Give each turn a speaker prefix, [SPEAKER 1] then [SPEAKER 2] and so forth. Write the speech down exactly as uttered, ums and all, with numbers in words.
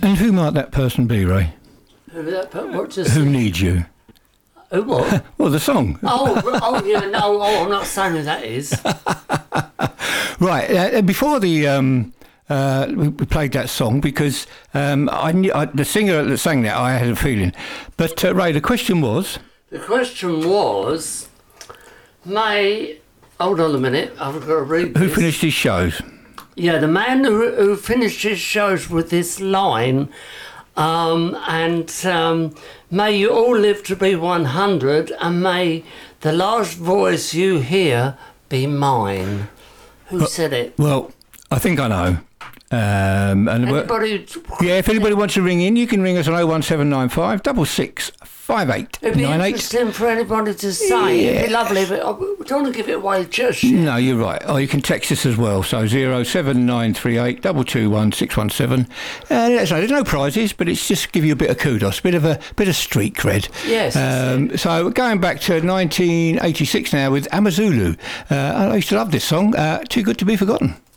[SPEAKER 1] And who might that person be, Ray?
[SPEAKER 2] Who, that, what does
[SPEAKER 1] Who needs you?
[SPEAKER 2] Who what?
[SPEAKER 1] Well, the song.
[SPEAKER 2] Oh, oh, yeah, no, oh, I'm not saying who that is.
[SPEAKER 1] Right, uh, before the... Um, uh, we, we played that song because um, I knew I, the singer that sang that, I had a feeling. But, uh, Ray, the question was...
[SPEAKER 2] The question was, May... Hold on a minute, I've got to read
[SPEAKER 1] Who
[SPEAKER 2] this.
[SPEAKER 1] finished his shows?
[SPEAKER 2] Yeah, the man who, who finished his shows with this line, um, and um, may you all live to be one hundred, and may the last voice you hear be mine. Who uh, said it?
[SPEAKER 1] Well, I think I know. Um, and
[SPEAKER 2] anybody?
[SPEAKER 1] Yeah, if anybody wants to ring in, you can ring us on oh one seven nine five six six five eight
[SPEAKER 2] It'd be
[SPEAKER 1] nine eight.
[SPEAKER 2] interesting for anybody to say.
[SPEAKER 1] Yeah.
[SPEAKER 2] It'd be lovely, but I don't want to give it away just yet.
[SPEAKER 1] No, you're right. Or you can text us as well. So zero seven nine three eight two two one six one seven. Uh, let us know. There's no prizes, but it's just give you a bit of kudos, a bit of a bit of street cred.
[SPEAKER 2] Yes.
[SPEAKER 1] Um, so going back to nineteen eighty-six now with Amazulu. Uh, I used to love this song. Uh, Too Good to Be Forgotten.